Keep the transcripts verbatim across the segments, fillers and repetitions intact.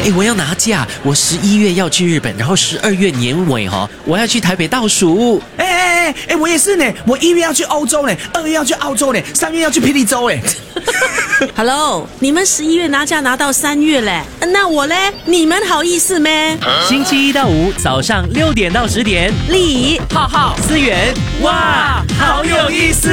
哎，我要拿假，我十一月要去日本，然后十二月年尾哈、哦，我要去台北倒数。 哎哎哎哎，我也是呢，我一月要去欧洲呢，二月要去澳洲呢，三月要去霹雳州哎。 Hello， 你们十一月拿假拿到三月嘞，那我嘞？你们好意思咩？ 星期一到五早上六点到十点， 丽浩浩、思源，哇，好有意思！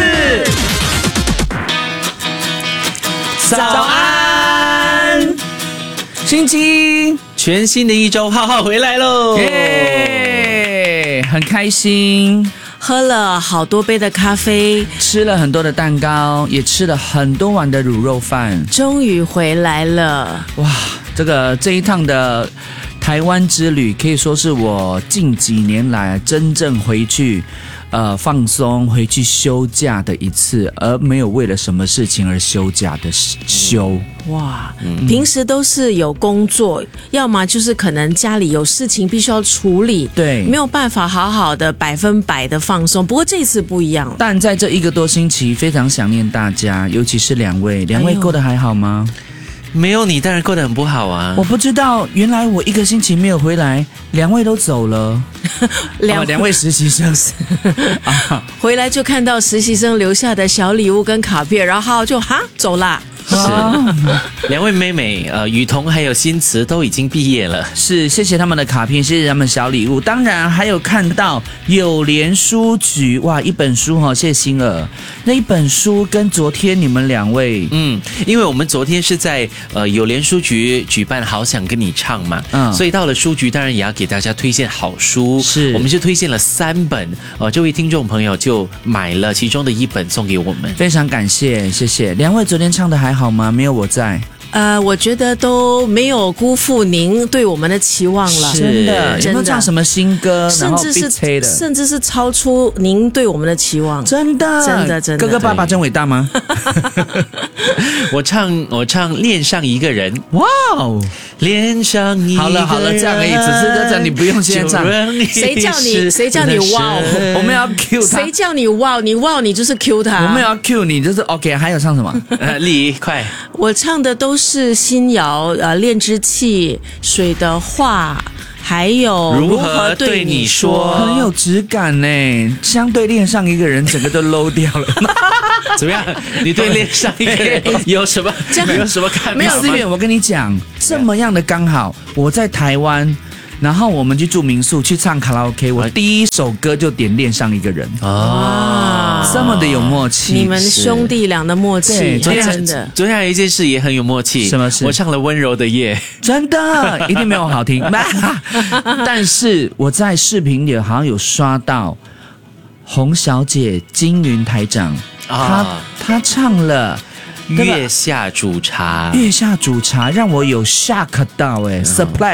早安， 星期全新的一周，浩浩回来喽！ 耶，很开心。 喝了好多杯的咖啡， 吃了很多的蛋糕，也吃了很多碗的卤肉饭， 终于回来了。 哇，这个这一趟的台湾之旅可以说是我近几年来真正回去呃放松回去休假的一次，而没有为了什么事情而休假的休。 哇、嗯，平时都是有工作，要么就是可能家里有事情必须要处理， 对， 没有办法好好的百分百的放松。不过这次不一样， 但在这一个多星期非常想念大家，尤其是两位，两位过得还好吗？ 没有你当然过得很不好啊！ 我不知道，原来我一个星期没有回来，两位都走了。两、哦、两位实习生回来就看到实习生留下的小礼物跟卡片，然后就哈走啦。 是，两位妹妹，呃，雨桐还有新慈都已经毕业了。 是，谢谢他们的卡片，谢谢他们小礼物。当然还有看到友联书局，哇，一本书哈、哦，谢谢欣儿。那一本书跟昨天你们两位， 嗯，因为我们昨天是在呃友联书局举办好想跟你唱嘛，嗯，所以到了书局，当然也要给大家推荐好书。 是， 我们就推荐了三本，呃，这位听众朋友就买了其中的一本送给我们， 非常感谢，谢谢两位。昨天唱的还好吗？没有我在。 呃，我觉得都没有辜负您对我们的期望了， 真的。有没有唱什么新歌？ 甚至是甚至是超出您对我们的期望， 真的， 真的，真的。 哥哥爸爸真伟大吗？ 我唱，我唱恋上一个人， 哇哦， 恋上一个人。 好了好了，这样而已，只是歌唱，你不用现在唱。 谁叫你？谁叫你哇哦？ 我们要 cue 他。 谁叫你哇？你哇，你就是 cue 他。 我们要 cue 你，就是 OK。还有唱什么？ 呃，丽快， 我唱的都是。是新谣，呃，恋之气，水的话，还有如何对你说， 很有质感呢。相对恋上一个人，整个都 low 掉了。 怎么样？你对恋上一个人有什么有什么看法？ 没有，思远，我跟你讲，这么样的刚好，我在台湾。然后我们去住民宿，去唱卡拉 OK， 我第一首歌就点恋上一个人啊，这么的有默契， 你们兄弟俩的默契， 昨天真的。 昨天还有一件事也很有默契， 什么事？ 我唱了《温柔的夜》， 真的一定没有好听。但是我在视频里好像有刷到洪小姐金云台长，啊、她她唱了。 月下煮茶， 月下煮茶让我有 shock 到哎、欸、，surprise。